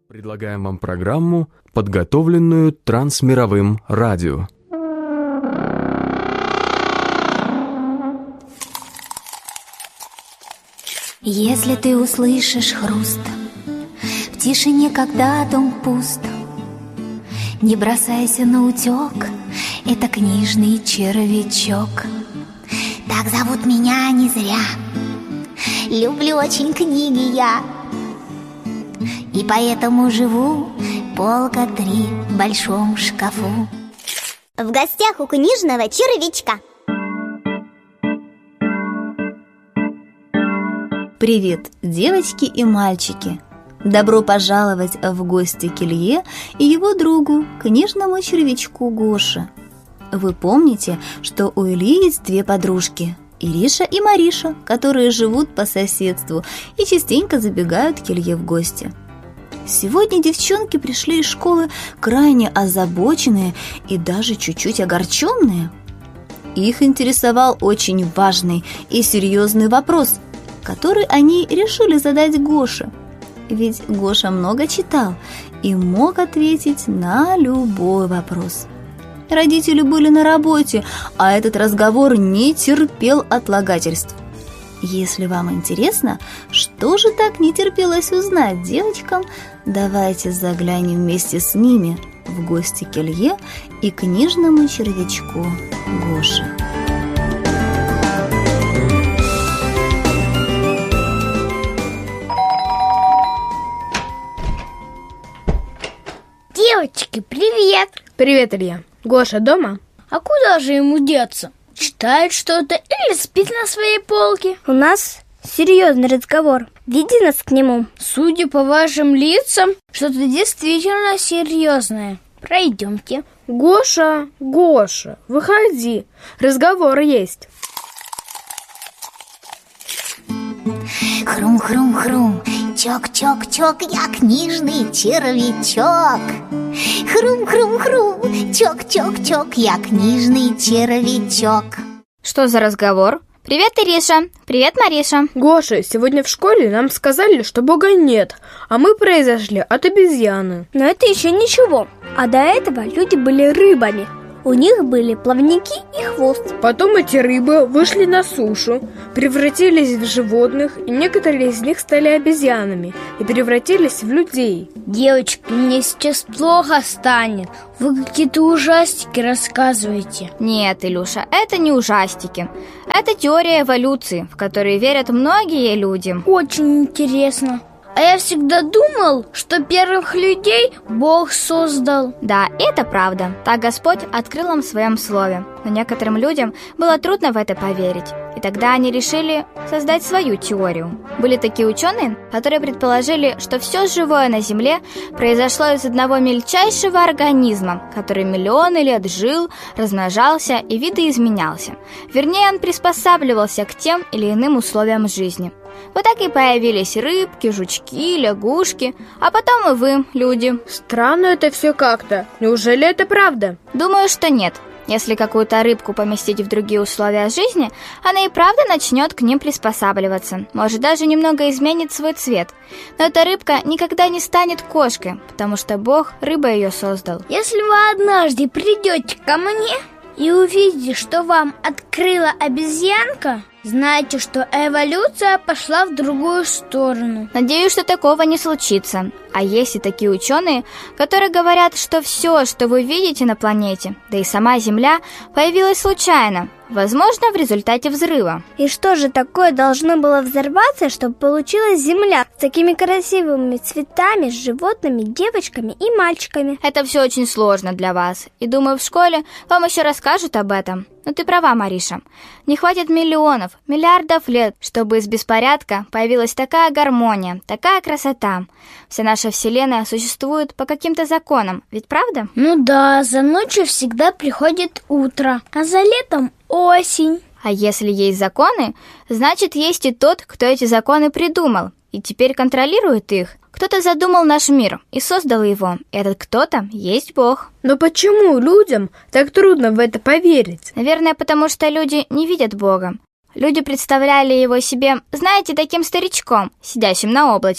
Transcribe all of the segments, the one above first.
Предлагаем вам программу, подготовленную Трансмировым радио. Если ты услышишь хруст в тишине, когда дом пуст, не бросайся на утек, это книжный червячок. Так зовут меня не зря, люблю очень книги я, и поэтому живу полка 3 в большом шкафу. В гостях у книжного червячка. Привет, девочки и мальчики! Добро пожаловать в гости к Илье и его другу, книжному червячку Гоше. Вы помните, что у Ильи есть 2 подружки – Ириша и Мариша, которые живут по соседству и частенько забегают к Илье в гости. Сегодня девчонки пришли из школы крайне озабоченные и даже чуть-чуть огорченные. Их интересовал очень важный и серьезный вопрос, который они решили задать Гоше. Ведь Гоша много читал и мог ответить на любой вопрос. Родители были на работе, а этот разговор не терпел отлагательств. Если вам интересно, что же так не терпелось узнать девочкам, давайте заглянем вместе с ними в гости к Илье и книжному червячку Гоше. Девочки, привет! Привет, Илья. Гоша дома? А куда же ему деться? Читает что-то или спит на своей полке? У нас серьезный разговор. Веди нас к нему. Судя по вашим лицам, что-то действительно серьезное. Пройдемте. Гоша, выходи. Разговор есть. Хрум-хрум-хрум, чок-чок-чок, я книжный червячок. Хрум-хрум-хрум, чок-чок-чок, я книжный червячок. Что за разговор? Привет, Ириша. Привет, Мариша. Гоша, сегодня в школе нам сказали, что Бога нет, а мы произошли от обезьяны. Но это еще ничего. А до этого люди были рыбами. У них были плавники и хвост. Потом эти рыбы вышли на сушу, превратились в животных, и некоторые из них стали обезьянами и превратились в людей. Девочки, мне сейчас плохо станет. Вы какие-то ужастики рассказываете. Нет, Илюша, это не ужастики. Это теория эволюции, в которую верят многие люди. Очень интересно. А я всегда думал, что первых людей Бог создал. Да, это правда. Так Господь открыл нам в своем слове. Но некоторым людям было трудно в это поверить. И тогда они решили создать свою теорию. Были такие ученые, которые предположили, что все живое на Земле произошло из одного мельчайшего организма, который миллионы лет жил, размножался и видоизменялся. Вернее, он приспосабливался к тем или иным условиям жизни. Вот так и появились рыбки, жучки, лягушки, а потом и вы, люди. Странно это все как-то. Неужели это правда? Думаю, что нет. Если какую-то рыбку поместить в другие условия жизни, она и правда начнет к ним приспосабливаться. Может, даже немного изменит свой цвет. Но эта рыбка никогда не станет кошкой, потому что Бог рыбой ее создал. Если вы однажды придете ко мне и увидите, что вам открыла обезьянка, знайте, что эволюция пошла в другую сторону. Надеюсь, что такого не случится. А есть и такие ученые, которые говорят, что все, что вы видите на планете, да и сама Земля, появилась случайно, возможно, в результате взрыва. И что же такое должно было взорваться, чтобы получилась Земля с такими красивыми цветами, с животными, девочками и мальчиками? Это все очень сложно для вас. И думаю, в школе вам еще расскажут об этом. Но ты права, Мариша. Не хватит миллионов, миллиардов лет, чтобы из беспорядка появилась такая гармония, такая красота. Вся наша Вселенная существует по каким-то законам, ведь правда? Ну да, за ночью всегда приходит утро, а за летом осень. А если есть законы, значит, есть и тот, кто эти законы придумал, и теперь контролирует их. Кто-то задумал наш мир и создал его. Этот кто-то есть Бог. Но почему людям так трудно в это поверить? Наверное, потому что люди не видят Бога. Люди представляли его себе, знаете, таким старичком, сидящим на облачке.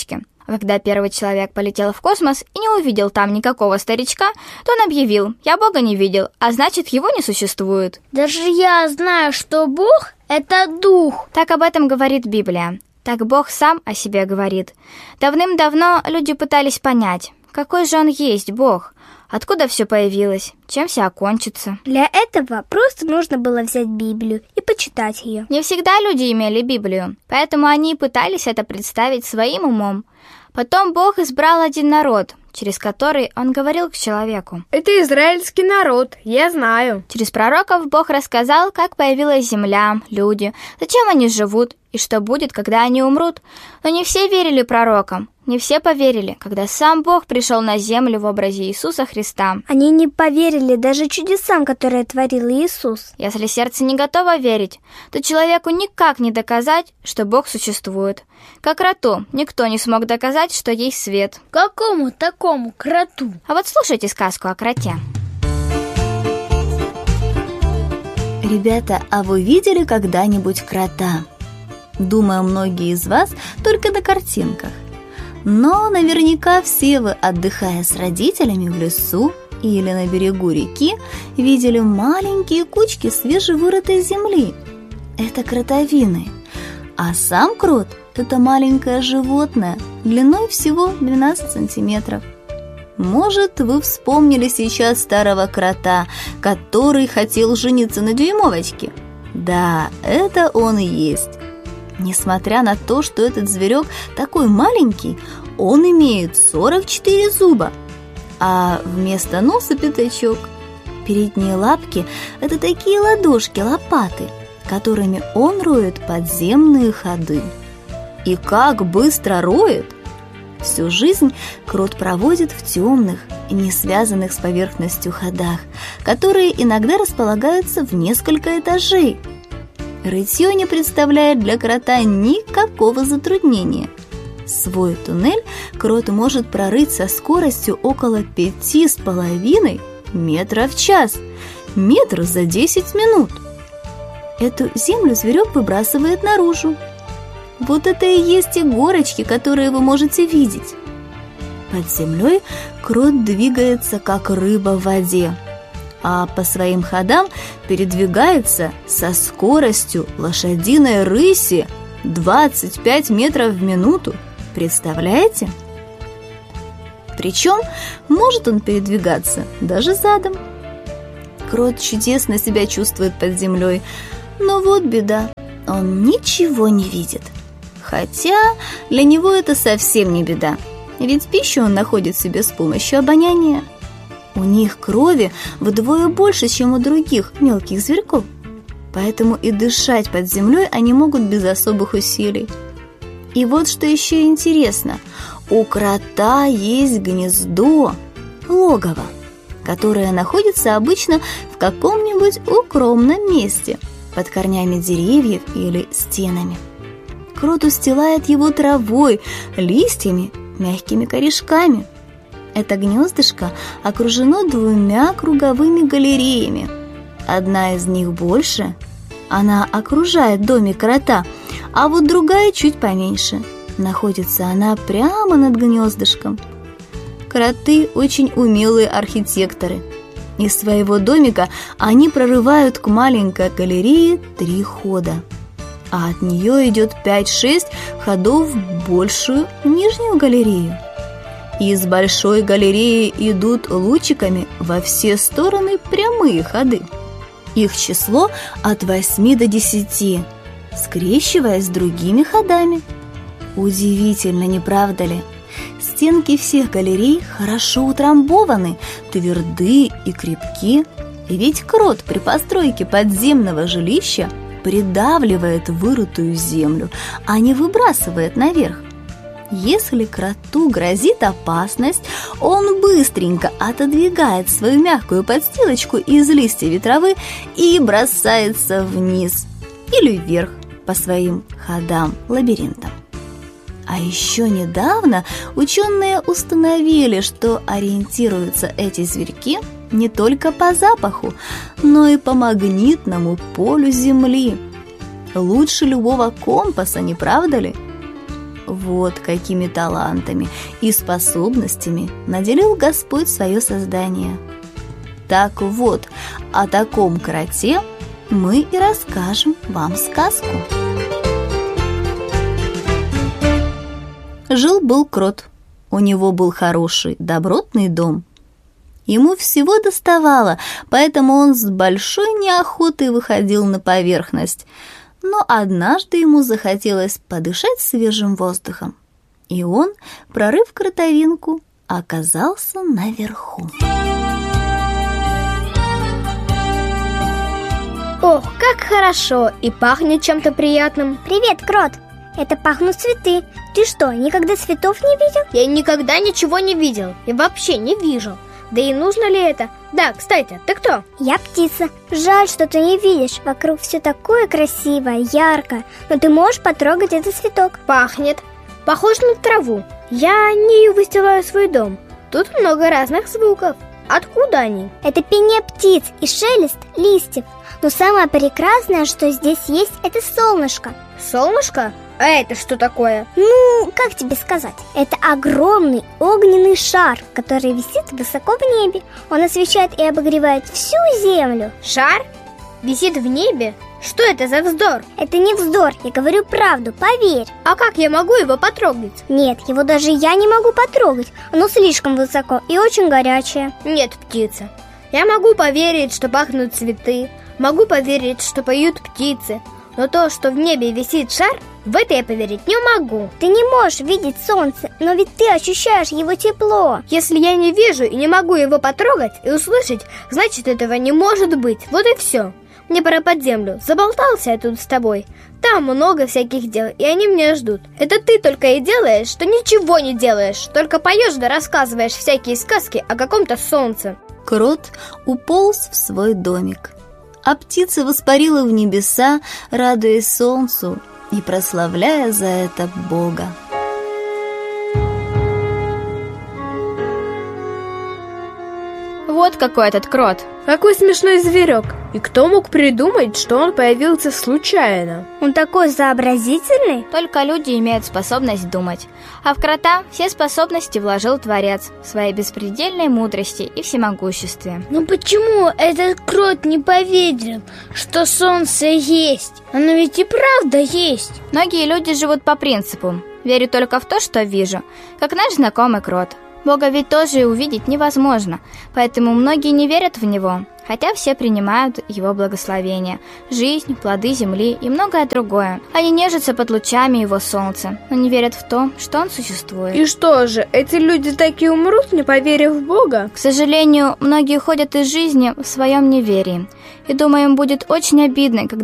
Когда первый человек полетел в космос и не увидел там никакого старичка, то он объявил: «Я Бога не видел, а значит, его не существует». Даже я знаю, что Бог — это дух. Так об этом говорит Библия. Так Бог сам о себе говорит. Давным-давно люди пытались понять, какой же он есть, Бог, откуда все появилось, чем все окончится. Для этого просто нужно было взять Библию и почитать ее. Не всегда люди имели Библию, поэтому они пытались это представить своим умом. Потом Бог избрал один народ, через который он говорил к человеку. Это израильский народ, я знаю. Через пророков Бог рассказал, как появилась земля, люди, зачем они живут и что будет, когда они умрут. Но не все верили пророкам, не все поверили, когда сам Бог пришел на землю в образе Иисуса Христа. Они не поверили даже чудесам, которые творил Иисус. Если сердце не готово верить, то человеку никак не доказать, что Бог существует. Как кроту никто не смог доказать, что есть свет. Какому такому кроту? А вот слушайте сказку о кроте. Ребята, а вы видели когда-нибудь крота? Думаю, многие из вас только на картинках. Но наверняка все вы, отдыхая с родителями в лесу или на берегу реки, видели маленькие кучки свежевырытой земли. Это кротовины. А сам крот – это маленькое животное, длиной всего 12 сантиметров. Может, вы вспомнили сейчас старого крота, который хотел жениться на дюймовочке? Да, это он и есть. Несмотря на то, что этот зверек такой маленький, он имеет 44 зуба, а вместо носа пятачок. Передние лапки – это такие ладошки, лопаты, которыми он роет подземные ходы. И как быстро роет! Всю жизнь крот проводит в темных, не связанных с поверхностью ходах, которые иногда располагаются в несколько этажей. Рытье не представляет для крота никакого затруднения. Свой туннель крот может прорыть со скоростью около 5,5 метров в час, метр за 10 минут. Эту землю зверек выбрасывает наружу. Вот это и есть иголочки, которые вы можете видеть. Под землей крот двигается, как рыба в воде, а по своим ходам передвигается со скоростью лошадиной рыси 25 метров в минуту. Представляете? Причем может он передвигаться даже задом. Крот чудесно себя чувствует под землей, но вот беда, он ничего не видит. Хотя для него это совсем не беда, ведь пищу он находит себе с помощью обоняния. У них крови вдвое больше, чем у других мелких зверьков, поэтому и дышать под землей они могут без особых усилий. И вот что еще интересно, у крота есть гнездо, логово, которое находится обычно в каком-нибудь укромном месте, под корнями деревьев или стенами. Крот устилает его травой, листьями, мягкими корешками. Это гнездышко окружено 2 круговыми галереями. Одна из них больше, она окружает домик крота, а вот другая чуть поменьше. Находится она прямо над гнездышком. Кроты очень умелые архитекторы. Из своего домика они прорывают к маленькой галерее 3 хода, а от нее идет 5-6 ходов в большую нижнюю галерею. Из большой галереи идут лучиками во все стороны прямые ходы. Их число от 8 до 10, скрещиваясь с другими ходами. Удивительно, не правда ли? Стенки всех галерей хорошо утрамбованы, тверды и крепки. Ведь крот при постройке подземного жилища придавливает вырытую землю, а не выбрасывает наверх. Если кроту грозит опасность, он быстренько отодвигает свою мягкую подстилочку из листьев травы и бросается вниз или вверх по своим ходам-лабиринтам. А еще недавно ученые установили, что ориентируются эти зверьки не только по запаху, но и по магнитному полю Земли. Лучше любого компаса, не правда ли? Вот какими талантами и способностями наделил Господь свое создание. Так вот, о таком кроте мы и расскажем вам сказку. Жил-был крот. У него был хороший, добротный дом. Ему всего доставало, поэтому он с большой неохотой выходил на поверхность. Но однажды ему захотелось подышать свежим воздухом, и он, прорыв кротовинку, оказался наверху. Ох, как хорошо! И пахнет чем-то приятным. Привет, крот! Это пахнут цветы. Ты что, никогда цветов не видел? Я никогда ничего не видел. И вообще не вижу. Да и нужно ли это? Да, кстати, ты кто? Я птица. Жаль, что ты не видишь. Вокруг все такое красивое, яркое. Но ты можешь потрогать этот цветок. Пахнет. Похож на траву. Я не выстилаю свой дом. Тут много разных звуков. Откуда они? Это пение птиц и шелест листьев. Но самое прекрасное, что здесь есть, это солнышко. Солнышко? А это что такое? Ну, как тебе сказать? Это огромный огненный шар, который висит высоко в небе. Он освещает и обогревает всю землю. Шар? Висит в небе? Что это за вздор? Это не вздор, я говорю правду, поверь. А как я могу его потрогать? Нет, его даже я не могу потрогать. Оно слишком высоко и очень горячее. Нет, птица. Я могу поверить, что пахнут цветы. Могу поверить, что поют птицы. Но то, что в небе висит шар, в это я поверить не могу. Ты не можешь видеть солнце, но ведь ты ощущаешь его тепло. Если я не вижу и не могу его потрогать и услышать, значит, этого не может быть. Вот и все. Мне пора под землю. Заболтался я тут с тобой. Там много всяких дел, и они меня ждут. Это ты только и делаешь, что ничего не делаешь. Только поешь да рассказываешь всякие сказки о каком-то солнце. Крот уполз в свой домик, а птица воспарила в небеса, радуясь солнцу и прославляя за это Бога. Вот какой этот крот. Какой смешной зверек. И кто мог придумать, что он появился случайно? Он такой сообразительный. Только люди имеют способность думать. А в крота все способности вложил Творец в своей беспредельной мудрости и всемогуществе. Но почему этот крот не поверил, что солнце есть? Оно ведь и правда есть. Многие люди живут по принципу: верю только в то, что вижу, как наш знакомый крот. Бога ведь тоже увидеть невозможно, поэтому многие не верят в Него, хотя все принимают Его благословения, жизнь, плоды земли и многое другое. Они нежатся под лучами Его солнца, но не верят в то, что Он существует. И что же, эти люди так и умрут, не поверив в Бога? К сожалению, многие уходят из жизни в своем неверии, и думаю, им будет очень обидно, когда